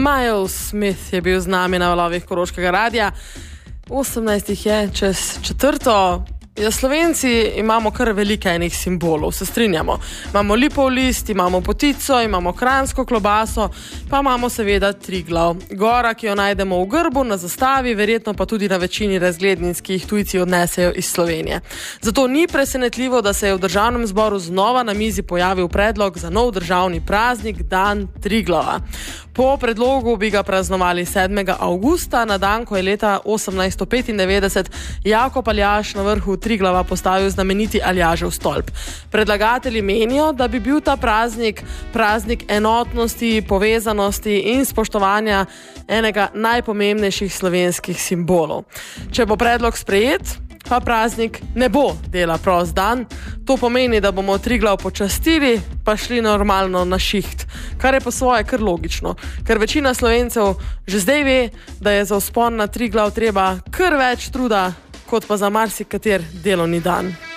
Miles Smith je bil z nami na valovih Koroškega radia. 18 je čez četrto. Slovenci imamo kar veliko enih simbolov, se strinjamo. Imamo lipov list, imamo potico, imamo kranjsko klobaso, pa imamo seveda Triglav. Gora, ki jo najdemo v grbu, na zastavi, verjetno pa tudi na večini razglednic, ki jih tujci odnesejo iz Slovenije. Zato ni presenetljivo, da se je v državnem zboru znova na mizi pojavil predlog za nov državni praznik, dan Triglava. Po predlogu bi ga praznovali 7. avgusta, na dan, ko je leta 1895 Jakob Aljaž na vrhu Triglava postavil znameniti Aljažev stolp. Predlagatelji menijo, da bi bil ta praznik enotnosti, povezanosti in spoštovanja enega najpomembnejših slovenskih simbolov. Če bo predlog sprejet, pa praznik ne bo dela prost dan. To pomeni, da bomo Triglav počastili, pa šli normalno na šiht, kar je po svoje kar logično, ker večina Slovencev že zdaj ve, da je za vzpon na Triglav treba kar več truda, kot pa za marsikater delovni dan.